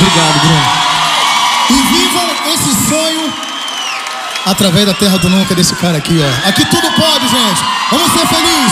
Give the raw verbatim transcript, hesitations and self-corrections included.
Obrigado, Bruno. E vivam esse sonho através da terra do nunca desse cara aqui, ó. Aqui tudo pode, gente. Vamos ser felizes.